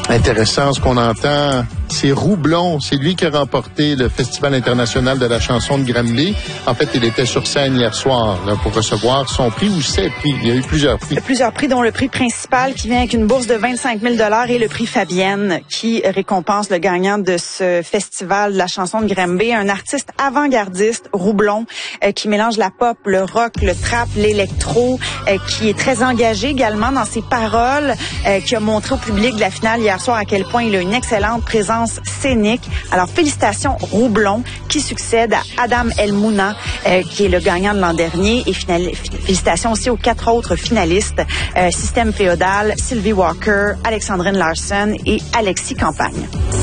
Intéressant, ce qu'on entend, c'est Roublon. C'est lui qui a remporté le Festival international de la chanson de Granby. En fait, il était sur scène hier soir là, pour recevoir son prix ou ses prix. Il y a eu plusieurs prix. Plusieurs prix, dont le prix principal qui vient avec une bourse de 25 000 $ et le prix Fabienne qui récompense le gagnant de ce festival de la chanson de Granby, un artiste avant-gardiste, Roublon, qui mélange la pop, le rock, le trap, l'électro, qui est très engagé également dans ses paroles, qui a montré au public de la finale hier soir à quel point il a une excellente présence scénique. Alors, félicitations Roublon, qui succède à Adam El-Mouna, qui est le gagnant de l'an dernier. Et félicitations aussi aux 4 autres finalistes, Système Féodal, Sylvie Walker, Alexandrine Larson et Alexis Campagne.